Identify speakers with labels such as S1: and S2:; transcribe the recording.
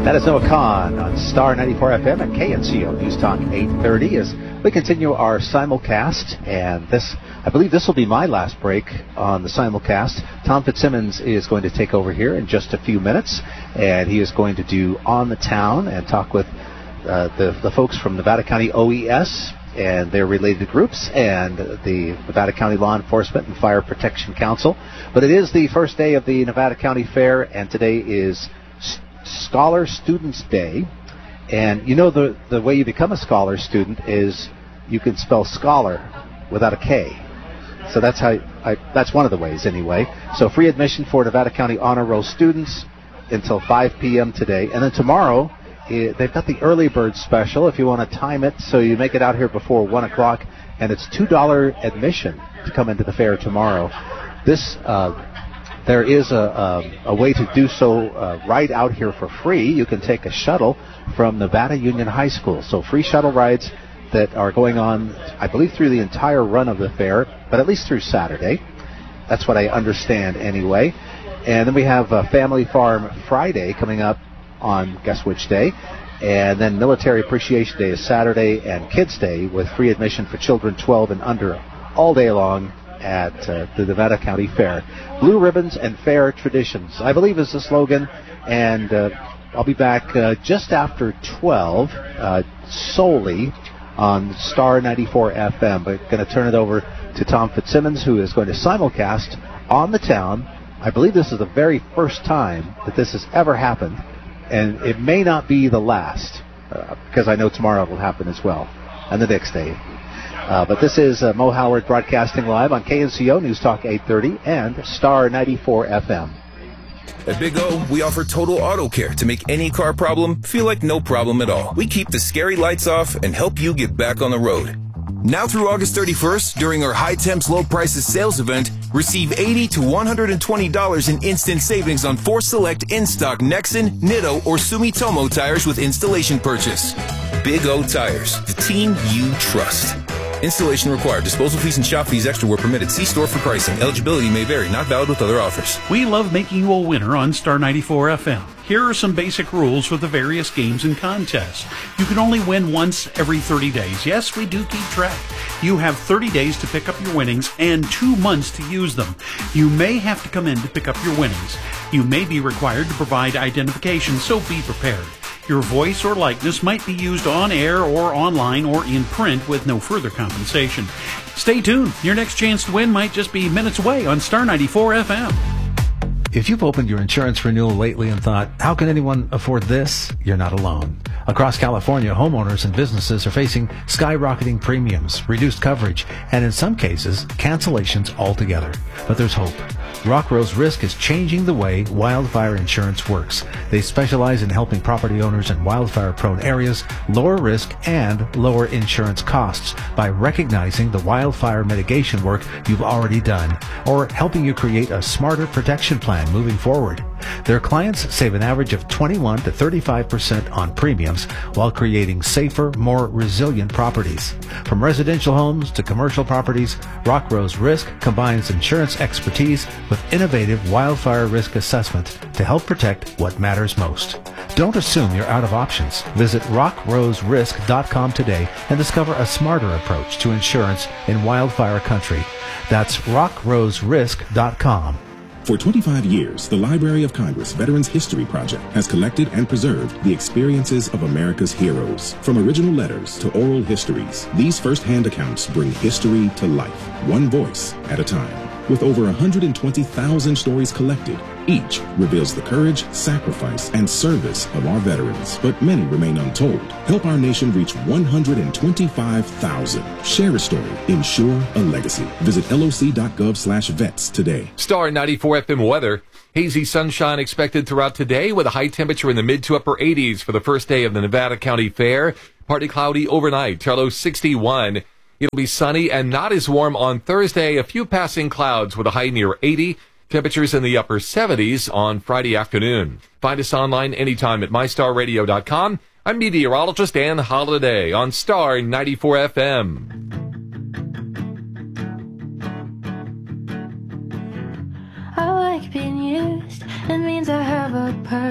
S1: That is Noah Kahn on Star 94 FM and KNCO News Talk 830 as we continue our simulcast. And I believe this will be my last break on the simulcast. Tom Fitzsimmons is going to take over here in just a few minutes, and he is going to do On the Town and talk with the folks from Nevada County OES and their related groups and the Nevada County Law Enforcement and Fire Protection Council. But it is the first day of the Nevada County Fair, and today is Scholar Students Day. And you know the way you become a scholar student is you can spell scholar without a K. So that's one of the ways anyway. So free admission for Nevada County Honor Roll students until 5 p.m. today. And then tomorrow, they've got the early bird special if you want to time it so you make it out here before 1 o'clock. And it's $2 admission to come into the fair tomorrow. There is a way to do so right out here for free. You can take a shuttle from Nevada Union High School. So free shuttle rides that are going on, I believe, through the entire run of the fair, but at least through Saturday. That's what I understand anyway. And then we have Family Farm Friday coming up on guess which day. And then Military Appreciation Day is Saturday, and Kids Day with free admission for children 12 and under all day long at the Nevada County Fair. Blue ribbons and fair traditions, I believe, is the slogan. And I'll be back just after 12 solely on Star 94 FM. But going to turn it over to Tom Fitzsimmons, who is going to simulcast On the Town. I believe this is the very first time that this has ever happened, and it may not be the last, because I know tomorrow will happen as well, and the next day. But this is Mo Howard broadcasting live on KNCO News Talk 830 and Star 94 FM.
S2: At Big O, we offer total auto care to make any car problem feel like no problem at all. We keep the scary lights off and help you get back on the road. Now through August 31st, during our High Temps Low Prices sales event, receive $80 to $120 in instant savings on 4 select in-stock Nexen, Nitto, or Sumitomo tires with installation purchase. Big O Tires, the team you trust. Installation required. Disposal fees and shop fees extra were permitted. See store for pricing. Eligibility may vary. Not valid with other offers.
S3: We love making you a winner on Star 94 FM. Here are some basic rules for the various games and contests. You can only win once every 30 days. Yes, we do keep track. You have 30 days to pick up your winnings and 2 months to use them. You may have to come in to pick up your winnings. You may be required to provide identification, so be prepared. Your voice or likeness might be used on air or online or in print with no further compensation. Stay tuned. Your next chance to win might just be minutes away on Star 94 FM.
S4: If you've opened your insurance renewal lately and thought, how can anyone afford this? You're not alone. Across California, homeowners and businesses are facing skyrocketing premiums, reduced coverage, and in some cases, cancellations altogether. But there's hope. Rock Rose Risk is changing the way wildfire insurance works. They specialize in helping property owners in wildfire-prone areas lower risk and lower insurance costs by recognizing the wildfire mitigation work you've already done or helping you create a smarter protection plan moving forward. Their clients save an average of 21 to 35% on premiums while creating safer, more resilient properties. From residential homes to commercial properties, Rock Rose Risk combines insurance expertise with innovative wildfire risk assessment to help protect what matters most. Don't assume you're out of options. Visit rockroserisk.com today and discover a smarter approach to insurance in wildfire country. That's rockroserisk.com.
S5: For 25 years, the Library of Congress Veterans History Project has collected and preserved the experiences of America's heroes. From original letters to oral histories, these first-hand accounts bring history to life, one voice at a time. With over 120,000 stories collected, each reveals the courage, sacrifice, and service of our veterans, but many remain untold. Help our nation reach 125,000. Share a story. Ensure a legacy. Visit loc.gov/vets today.
S6: Star 94 FM weather. Hazy sunshine expected throughout today with a high temperature in the mid to upper 80s for the first day of the Nevada County Fair. Partly cloudy overnight, low 61. It'll be sunny and not as warm on Thursday. A few passing clouds with a high near 80. Temperatures in the upper 70s on Friday afternoon. Find us online anytime at mystarradio.com. I'm meteorologist Ann Holiday on Star 94 FM.
S7: I like being used. It means I have a purpose.